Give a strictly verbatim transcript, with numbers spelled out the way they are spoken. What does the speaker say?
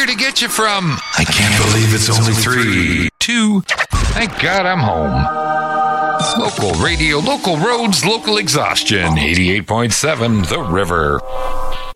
to get you from, I can't believe it's only three, to, thank God I'm home. Local radio, local roads, local exhaustion. eighty-eight point seven The River.